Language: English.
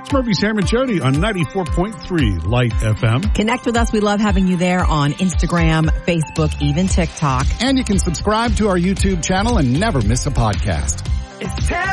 It's Murphy, Sam, and Jody on 94.3 Light FM. Connect with us. We love having you there on Instagram, Facebook, even TikTok. And you can subscribe to our YouTube channel and never miss a podcast. It's